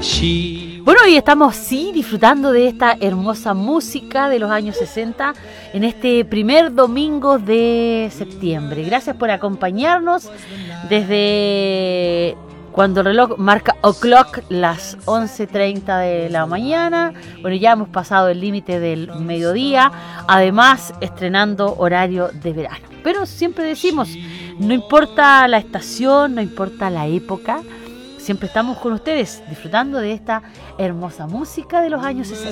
Bueno, y estamos disfrutando de esta hermosa música de los años 60 en este primer domingo de septiembre. Gracias por acompañarnos desde cuando el reloj marca o'clock, las 11:30 de la mañana. Bueno, ya hemos pasado el límite del mediodía, además estrenando horario de verano. Pero siempre decimos, no importa la estación, no importa la época, siempre estamos con ustedes disfrutando de esta hermosa música de los años 60.